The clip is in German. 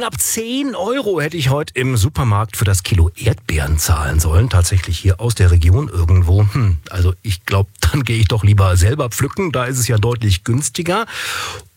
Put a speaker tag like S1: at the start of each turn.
S1: Knapp 10 Euro hätte ich heute im Supermarkt für das Kilo Erdbeeren zahlen sollen. Tatsächlich hier aus der Region irgendwo. Also ich glaube, dann gehe ich doch lieber selber pflücken. Da ist es ja deutlich günstiger.